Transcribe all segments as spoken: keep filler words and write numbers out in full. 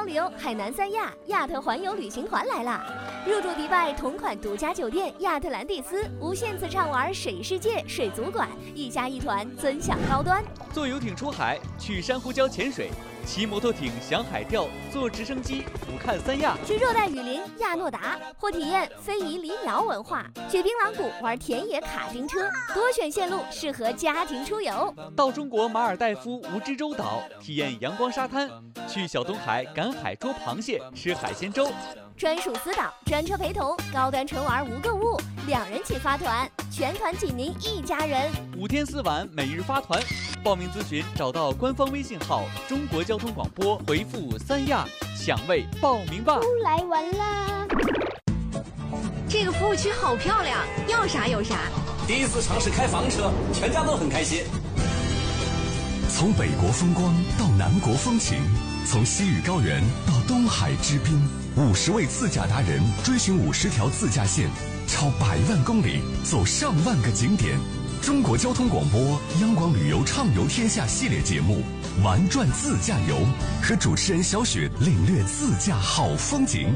旅游海南三亚亚特环游旅行团来了，入住迪拜同款独家酒店亚特兰蒂斯，无限次畅玩水世界、水族馆，一家一团尊享高端。 坐游艇出海，去珊瑚礁潜水。骑摩托艇享海钓，坐直升机俯瞰三亚； 去热带雨林亚诺达，或体验非遗黎苗文化；去槟榔谷玩田野卡丁车，多选线路适合家庭出游。 到中国马尔代夫蜈支洲岛体验阳光沙滩，去小东海赶海捉螃蟹，吃海鲜粥。 专属私导，专车陪同，高端纯玩无购物，两人起发团，全团仅您一家人。 五天四晚，每日发团。报名咨询找到官方微信号中国交通广播，回复三亚享位报名吧。 都来玩啦！ 这个服务区好漂亮，要啥有啥。 第一次尝试开房车，全家都很开心。 从北国风光到南国风情，从西域高原到东海之滨，五十位自驾达人追寻五十条自驾线，超百万公里，走上万个景点。中国交通广播央广旅游畅游天下系列节目《玩转自驾游》，和主持人小雪领略自驾好风景。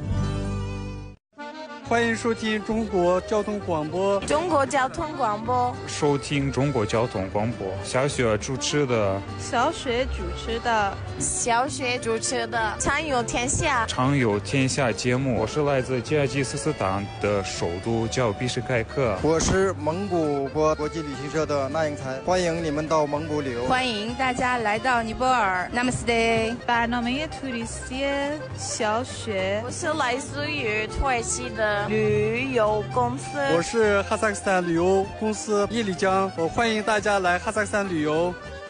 欢迎收听中国交通广播。 中国交通广播， 收听中国交通广播。小雪主持的， 小雪主持的，小雪主持的畅游天下。 畅游天下节目，我是来自吉尔吉斯斯坦的首都叫比什盖克。 我是蒙古国国际旅行社的那英才，欢迎你们到蒙古旅游。 欢迎大家来到尼泊尔。Namaste。برنامه توریستی小雪。我是来自于土耳其的旅游公司。 我是哈萨克斯坦旅游公司叶丽江，我欢迎大家来哈萨克斯坦旅游。